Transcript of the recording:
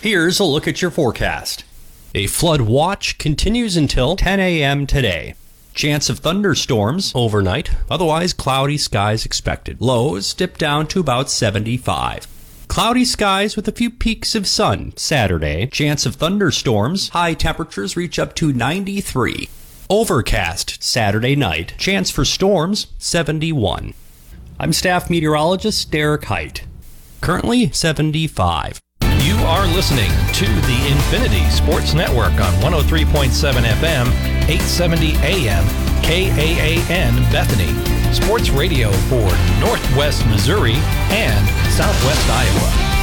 Here's a look at your forecast. A flood watch continues until 10 a.m. today. Chance of thunderstorms overnight, otherwise cloudy skies expected. Lows dip down to about 75. Cloudy skies with a few peaks of sun Saturday. Chance of thunderstorms, high temperatures reach up to 93. Overcast Saturday night. Chance for storms, 71. I'm staff meteorologist Derek Height. Currently 75. You are listening to the Infinity Sports Network on 103.7 FM, 870 AM, KAAN Bethany. Sports radio for Northwest Missouri and Southwest Iowa.